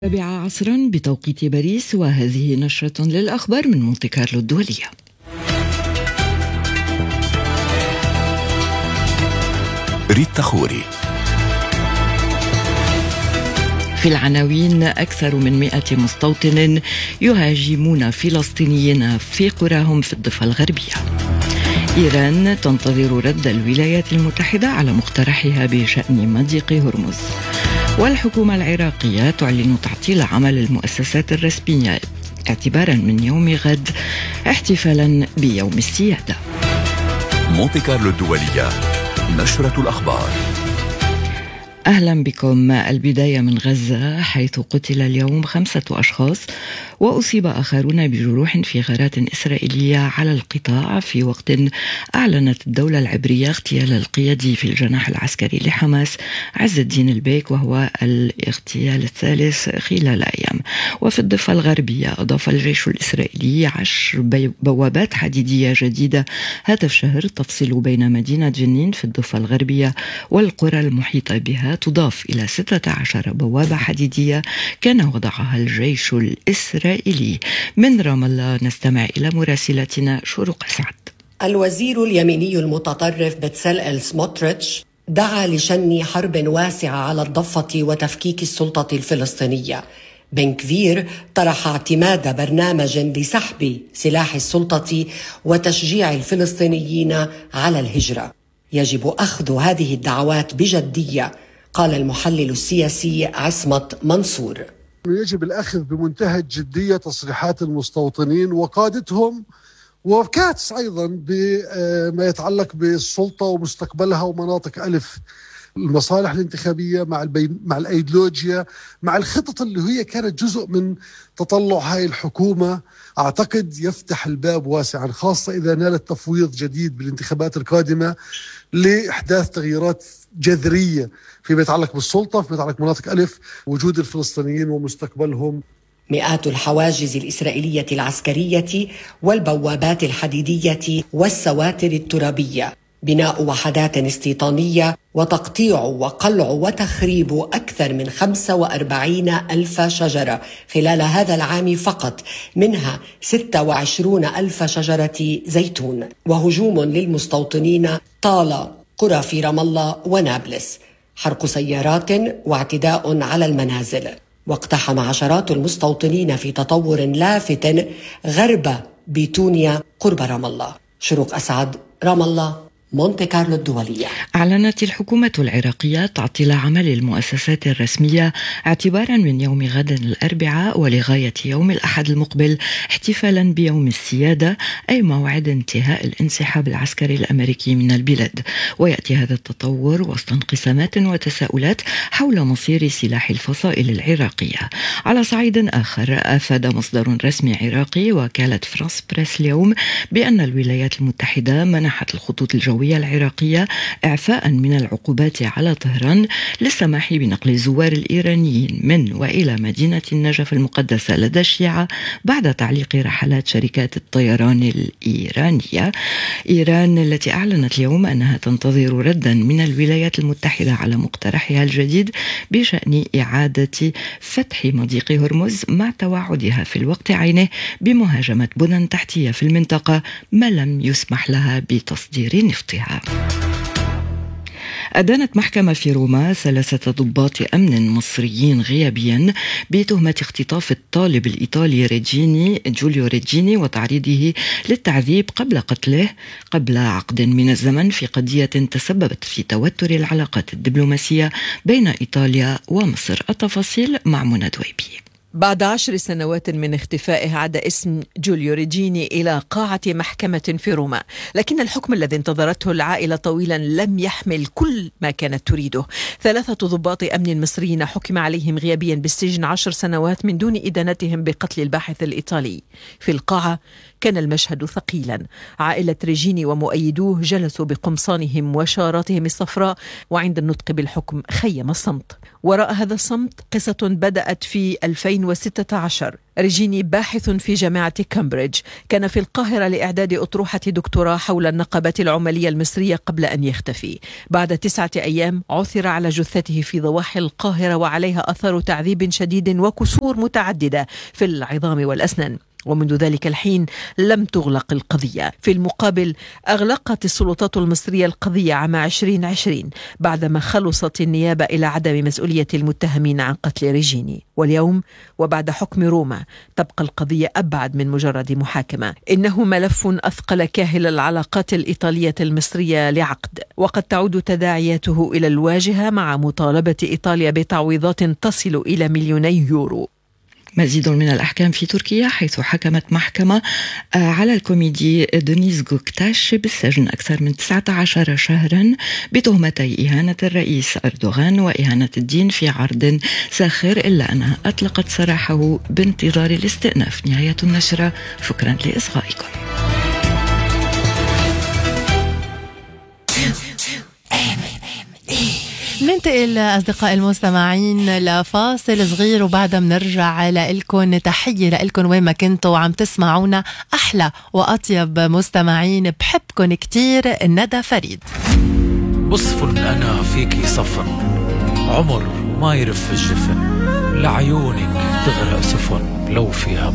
السابعة عصرا بتوقيت باريس، وهذه نشرة للأخبار من مونتي كارلو الدولية. ريتا خوري. في العناوين: أكثر من 100 مستوطن يهاجمون فلسطينيين في قراهم في الضفة الغربية. إيران تنتظر رد الولايات المتحدة على مقترحها بشأن مضيق هرمز. والحكومة العراقية تعلن تعطيل عمل المؤسسات الرسمية اعتبارا من يوم غد، احتفالا بيوم السيادة. مونتي كارلو الدولية، نشرة الأخبار. أهلا بكم. البداية من غزة، حيث قتل اليوم 5 أشخاص وأصيب آخرون بجروح في غارات إسرائيلية على القطاع، في وقت أعلنت الدولة العبرية اغتيال القيادي في الجناح العسكري لحماس عز الدين البيك، وهو الاغتيال الثالث خلال أيام. وفي الضفة الغربية، أضاف الجيش الإسرائيلي 10 بوابات حديدية جديدة هذا الشهر تفصل بين مدينة جنين في الضفة الغربية والقرى المحيطة بها، تضاف إلى 16 بوابة حديدية كان وضعها الجيش الإسرائيلي. من رام الله نستمع إلى مراسلتنا شروق أسعد. الوزير اليميني المتطرف بتسلئل سموتريتش دعا لشن حرب واسعة على الضفة وتفكيك السلطة الفلسطينية. بن كفير طرح اعتماد برنامج لسحب سلاح السلطة وتشجيع الفلسطينيين على الهجرة. يجب أخذ هذه الدعوات بجدية، قال المحلل السياسي عصمت منصور. يجب الأخذ بمنتهى الجدية تصريحات المستوطنين وقادتهم وكاتس أيضا بما يتعلق بالسلطة ومستقبلها ومناطق ألف، المصالح الانتخابية مع الأيديولوجيا، مع الخطط اللي هي كانت جزء من تطلع هاي الحكومة. أعتقد يفتح الباب واسعا، خاصة إذا نالت تفويض جديد بالانتخابات القادمة لإحداث تغييرات جذرية فيما يتعلق بالسلطة، فيما يتعلق بمناطق ألف، وجود الفلسطينيين ومستقبلهم. مئات الحواجز الإسرائيلية العسكرية والبوابات الحديدية والسواتر الترابية، بناء وحدات استيطانية وتقطيع وقلع وتخريب أكثر من 45 ألف شجرة خلال هذا العام فقط، منها 26 ألف شجرة زيتون، وهجوم للمستوطنين طال قرى في رام الله ونابلس، حرق سيارات واعتداء على المنازل. واقتحم عشرات المستوطنين في تطور لافت غرب بيتونيا قرب رام الله. شروق أسعد، رام الله، مونتي كارلو الدولية. أعلنت الحكومة العراقية تعطيل عمل المؤسسات الرسمية اعتبارا من يوم غد الأربعاء ولغاية يوم الأحد المقبل، احتفالا بيوم السيادة، أي موعد انتهاء الانسحاب العسكري الأمريكي من البلاد. ويأتي هذا التطور وسط انقسامات وتساؤلات حول مصير سلاح الفصائل العراقية. على صعيد آخر، أفاد مصدر رسمي عراقي وكالة فرانس بريس اليوم بأن الولايات المتحدة منحت الخطوط الجوية العراقية إعفاء من العقوبات على طهران للسماح بنقل الزوار الإيرانيين من وإلى مدينة النجف المقدسة لدى الشيعة بعد تعليق رحلات شركات الطيران الإيرانية. إيران التي أعلنت اليوم أنها تنتظر ردا من الولايات المتحدة على مقترحها الجديد بشأن إعادة فتح مضيق هرمز، مع توعدها في الوقت عينه بمهاجمة بنى تحتية في المنطقة ما لم يسمح لها بتصدير نفط. أدانت محكمة في روما 3 ضباط أمن مصريين غيابيا بتهمة اختطاف الطالب الإيطالي جوليو ريجيني وتعريضه للتعذيب قبل قتله قبل عقد من الزمن، في قضية تسببت في توتر العلاقات الدبلوماسية بين إيطاليا ومصر. التفاصيل مع منى دويبي. بعد 10 سنوات من اختفائه عاد اسم جوليو ريجيني إلى قاعة محكمة في روما، لكن الحكم الذي انتظرته العائلة طويلا لم يحمل كل ما كانت تريده. 3 ضباط أمن مصريين حكم عليهم غيابيا بالسجن 10 سنوات من دون إدانتهم بقتل الباحث الإيطالي. في القاعة كان المشهد ثقيلا، عائلة ريجيني ومؤيدوه جلسوا بقمصانهم وشاراتهم الصفراء، وعند النطق بالحكم خيم الصمت. وراء هذا الصمت قصة بدأت في 2000 2016. ريجيني باحث في جامعة كامبريدج، كان في القاهرة لإعداد أطروحة دكتوراه حول النقابة العمالية المصرية قبل أن يختفي. بعد 9 أيام عثر على جثته في ضواحي القاهرة، وعليها أثر تعذيب شديد وكسور متعددة في العظام والأسنان. ومنذ ذلك الحين لم تغلق القضية. في المقابل أغلقت السلطات المصرية القضية عام 2020 بعدما خلصت النيابة إلى عدم مسؤولية المتهمين عن قتل ريجيني. واليوم وبعد حكم روما تبقى القضية أبعد من مجرد محاكمة، إنه ملف أثقل كاهل العلاقات الإيطالية المصرية لعقد، وقد تعود تداعياته إلى الواجهة مع مطالبة إيطاليا بتعويضات تصل إلى 2 مليون يورو. مزيد من الأحكام في تركيا، حيث حكمت محكمة على الكوميدي دينيز جوكتاش بالسجن أكثر من 19 شهرا بتهمتي إهانة الرئيس أردوغان وإهانة الدين في عرض ساخر، إلا أنها أطلقت سراحه بانتظار الاستئناف. نهاية النشرة، شكرا لإصغائكم. ننتقل أصدقاء المستمعين لفاصل صغير، وبعدها بنرجع لكم. تحية لكم وين ما كنتوا عم تسمعونا، أحلى وأطيب مستمعين، بحبكم كتير. ندى فريد. بصف أنا فيكي صفن، عمر ما يرف الجفن، لعيونك تغرق سفن، لو فيها